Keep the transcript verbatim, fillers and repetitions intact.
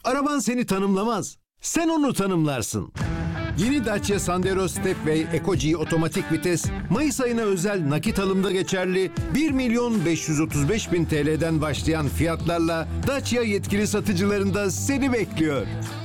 Araban seni tanımlamaz. Sen onu tanımlarsın. Yeni Dacia Sandero Stepway Eco-G otomatik vites Mayıs ayına özel nakit alımda geçerli bir milyon beş yüz otuz beş bin T L'den başlayan fiyatlarla Dacia yetkili satıcılarında seni bekliyor.